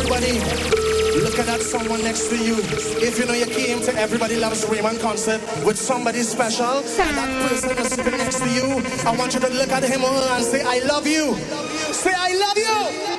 everybody, look at that someone next to you. If you know you came to Everybody Loves Raymond concert with somebody special, and that person is sitting next to you, I want you to look at him and say, I love you. Say, I love you.